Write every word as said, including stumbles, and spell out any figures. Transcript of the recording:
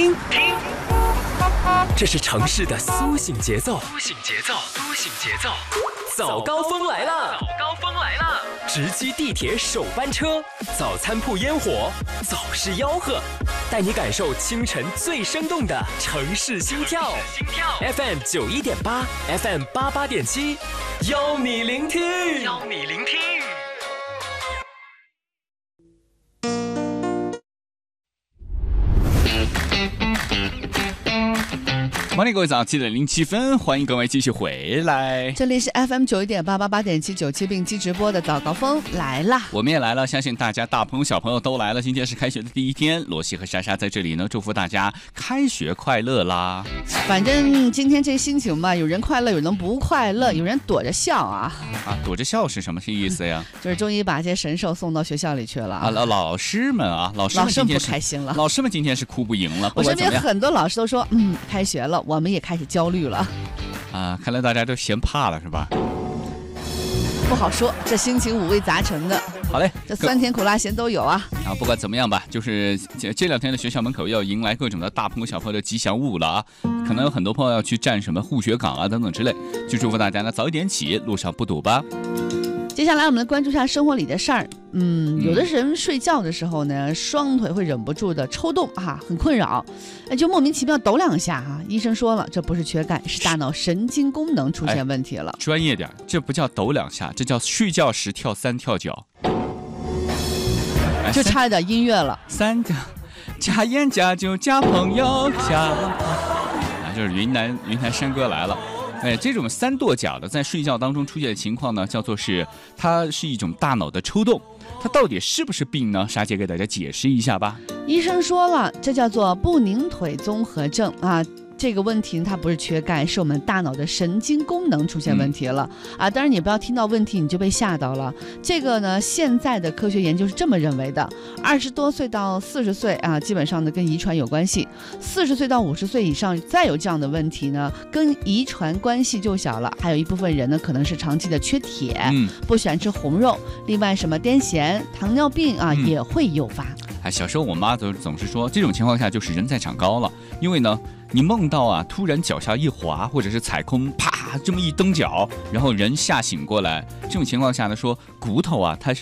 听，听，这是城市的苏醒节奏。苏醒节奏，苏醒节奏。早高峰来了，早高峰来了！直击地铁首班车，早餐铺烟火，早市吆喝，带你感受清晨最生动的城市心跳。心跳 F M 九一点八 ，F M 八八点七，邀你聆听，邀你聆听。 欢迎各位早上七点零七分，欢迎各位继续回来。 这里是 F M 九一点八八八点七九七并机直播的早高峰来啦， 我们也来了，相信大家大朋友小朋友都来了。今天是开学的第一天，罗西和莎莎在这里呢，祝福大家开学快乐啦。 反正今天这心情嘛，有人快乐，有人不快乐，有人躲着笑啊。 啊，躲着笑是什么意思呀？ 就是终于把这些神兽送到学校里去了啊！ 啊，老师们啊，老师们今天是不开心了， 老师们今天是哭不赢了。 我身边很多老师都说，嗯，开学了，我们也开始焦虑了。 啊，看来大家都嫌怕了是吧？ 不好说，这心情五味杂陈的。 好嘞， 这酸甜苦辣咸都有啊。 啊，不管怎么样吧，就是这这两天的学校门口要迎来各种的大朋友小朋友的吉祥物了啊！可能有很多朋友要去站什么护学岗啊等等之类，就祝福大家呢早一点起，路上不堵吧。 接下来我们来关注一下生活里的事儿。嗯，有的人睡觉的时候呢，双腿会忍不住的抽动啊，很困扰，就莫名其妙抖两下哈、啊。医生说了，这不是缺钙，是大脑神经功能出现问题了。 哎、专业点，这不叫抖两下，这叫睡觉时跳三跳脚。 就差一点音乐了。 三加加盐加酒加朋友加啊，就是云南云南山歌来了。哎，这种三跺脚的在睡觉当中出现的情况呢，叫做是它是一种大脑的抽动，它到底是不是病呢？莎姐给大家解释一下吧。 医生说了，这叫做不宁腿综合症啊。这个问题它不是缺钙，是我们大脑的神经功能出现问题了、嗯、啊！当然你不要听到问题你就被吓到了。这个呢，现在的科学研究是这么认为的：二十多岁到四十岁啊，基本上呢跟遗传有关系；四十岁到五十岁以上再有这样的问题呢，跟遗传关系就小了。还有一部分人呢，可能是长期的缺铁，嗯，不喜欢吃红肉，另外什么癫痫、糖尿病啊、嗯、也会诱发。 哎，小时候我妈总总是说，这种情况下就是人在长高了，因为呢，你梦到啊，突然脚下一滑，或者是踩空，啪这么一蹬脚，然后人吓醒过来，这种情况下呢，说骨头啊，它